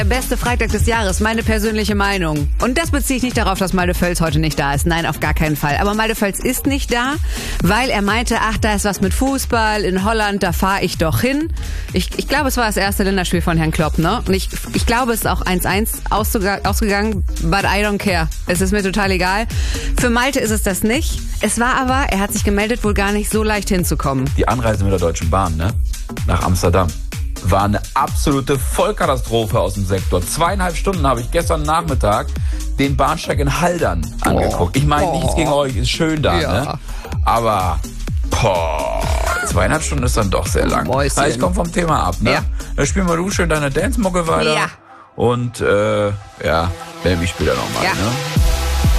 Der beste Freitag des Jahres, meine persönliche Meinung. Und das beziehe ich nicht darauf, dass Malte Völz heute nicht da ist. Nein, auf gar keinen Fall. Aber Malte Völz ist nicht da, weil er meinte, ach, da ist was mit Fußball in Holland, da fahre ich doch hin. Ich glaube, es war das erste Länderspiel von Herrn Klopp, ne? Und ich glaube, es ist auch 1-1 ausgegangen, but I don't care. Es ist mir total egal. Für Malte ist es das nicht. Es war aber, er hat sich gemeldet, wohl gar nicht so leicht hinzukommen. Die Anreise mit der Deutschen Bahn, ne? Nach Amsterdam. War eine absolute Vollkatastrophe aus dem Sektor. 2,5 Stunden habe ich gestern Nachmittag den Bahnsteig in Haldern angeguckt. Ich meine, nichts gegen euch, ist schön da, ne? Aber, 2,5 Stunden ist dann doch sehr lang. Na, ich komme vom Thema ab, ne? Ja. Dann spiel mal du schön deine Dance-Mucke weiter. Ja. Und, melde mich später nochmal, Ja. ne?